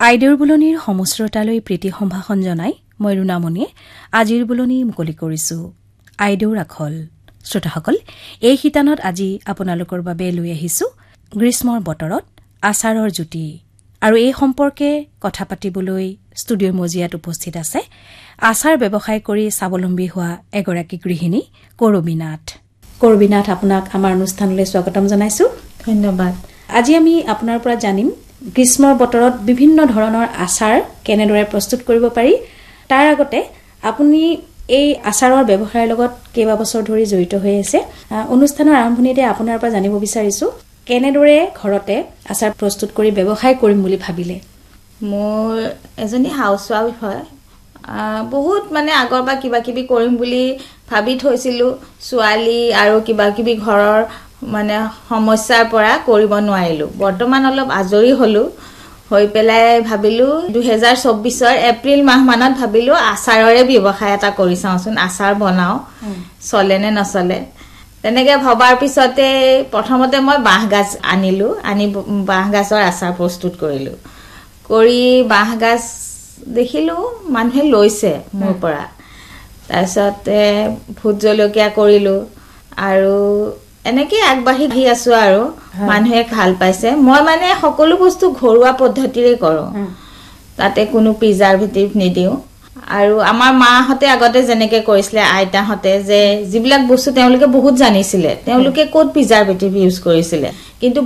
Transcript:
আইদেউৰ বুলনিৰ সমশ্ৰতালৈ প্ৰীতি সম্ভাষণ জনাই মই ৰুণামণিয়ে আজিৰ বুলনি মুকলি কৰিছো। আইদেউৰ আখল। শ্ৰোতাসকল, এই শিতানত আজি আপোনালোকৰ বাবে লৈ আহিছো গ্ৰীষ্মৰ বতৰত আচাৰৰ জুতি। আৰু এই সম্পৰ্কে কথা পাতিবলৈ ষ্টুডিঅ'ৰ মজিয়াত উপস্থিত আছে আচাৰ ব্যৱসায় কৰি স্বাৱলম্বী হোৱা এগৰাকী গৃহিণী কৰবী নাথ। কৰবী নাথ, আপোনাক আমাৰ অনুষ্ঠানলৈ স্বাগতম জনাইছো। ধন্যবাদ। আজি আমি আপোনাৰ পৰা জানিম গ্ৰীষ্মৰ বতৰত বিভিন্ন ধৰণৰ আচাৰ কেনেদৰে প্ৰস্তুত কৰিব পাৰি। তাৰ আগতে আপুনি এই আচাৰৰ ব্যৱসায়ৰ লগত কেইবাবছৰ ধৰি জড়িত হৈ আছে। অনুষ্ঠানৰ আৰম্ভণিতে আপোনাৰ পৰা জানিব বিচাৰিছো কেনেদৰে ঘৰতে আচাৰ প্ৰস্তুত কৰি ব্যৱসায় কৰিম বুলি ভাবিলে? মোৰ এজনী হাউচৱাইফ হয়। বহুত আগৰ পৰা কিবা কিবি কৰিম বুলি ভাবি থৈছিলো। ছোৱালী আৰু কিবা কিবি ঘৰৰ সমস্যাৰ পৰা কৰিব নোৱাৰিলো। বৰ্তমান অলপ আজৰি হলো। হৈ পেলাই ভাবিলো 2024 এপ্ৰিল মাহ মানত ভাবিলো আচাৰৰে ব্যৱসায় এটা কৰি চাওচোন, আচাৰ বনাও, চলে নে নচলে। তেনেকে ভবাৰ পিছতে প্ৰথমতে মই বাঁহগাজ আনিলো, আনি বাঁহগাজৰ আচাৰ প্ৰস্তুত কৰিলো। কৰি বাঁহগাজ দেখিলো মানুহে লৈছে মোৰ পৰা। তাৰপিছতে ভোট জলকীয়া কৰিলো আৰু এনেকে আগবাঢ়ি আছো আৰু মানুহে ভাল পাইছে। মই সকলো বস্তু ঘৰুৱা পদ্ধতিৰে কৰো, তাতে কোনো প্ৰিজাৰভেটিভ নিদিও। আৰু আমাৰ মাহঁতে আগতে যেনেকে কৰিছিলে, আইতাহঁতে যে যিবিলাক বস্তু তেওঁলোকে বহুত জানিছিলে, তেওঁলোকে ক'ত প্ৰিজাৰভেটিভ ইউজ কৰিছিলে, কিন্তু